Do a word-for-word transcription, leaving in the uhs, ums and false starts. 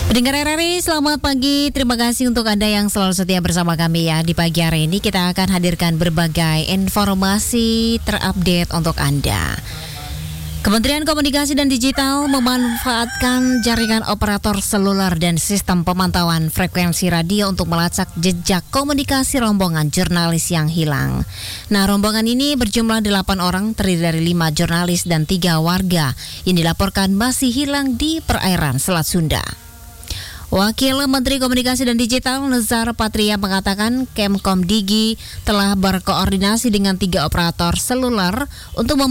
Pendengar R R I, selamat pagi. Terima kasih untuk Anda yang selalu setia bersama kami ya. Di pagi hari ini kita akan hadirkan berbagai informasi terupdate untuk Anda. Kementerian Komunikasi dan Digital memanfaatkan jaringan operator seluler dan sistem pemantauan frekuensi radio untuk melacak jejak komunikasi rombongan jurnalis yang hilang. Nah, rombongan ini berjumlah delapan orang, terdiri dari lima jurnalis dan tiga warga yang dilaporkan masih hilang di perairan Selat Sunda. Wakil Menteri Komunikasi dan Digital Nezar Patria mengatakan Kemkom Digi telah berkoordinasi dengan tiga operator seluler untuk mem-